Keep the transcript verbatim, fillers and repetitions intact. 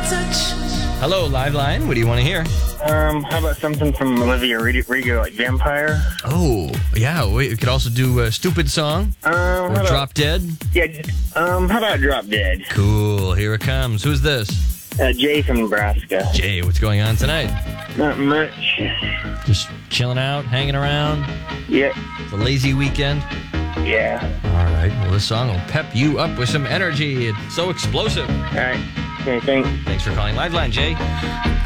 Hello, Liveline. What do you want to hear? Um, how about something from Olivia Rodrigo, like Vampire? Oh, yeah. We could also do a Stupid Song Um, how or about, Drop Dead. Yeah, um, how about Drop Dead? Cool. Here it comes. Who's this? Uh, Jay from Nebraska. Jay, what's going on tonight? Not much. Just chilling out, hanging around. Yeah. It's a lazy weekend. Yeah. All right. Well, this song will pep you up with some energy. It's so explosive. All right. Okay, thanks. Thanks for calling Liveline, Jay.